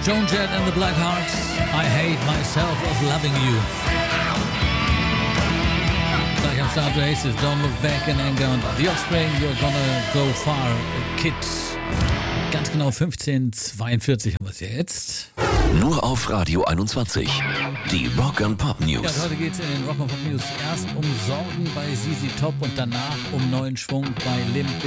Joan Jett and the Blackhearts. I hate myself of loving you. Gleich am Start Oasis, Don't Look Back in Anger und The Offspring, You're Gonna Go Far, Kids. Ganz genau 15:42 haben wir es jetzt. Nur auf Radio 21. Die Rock and Pop News. Ja, heute geht es in den Rock and Pop News erst um Sorgen bei ZZ Top und danach um neuen Schwung bei Limp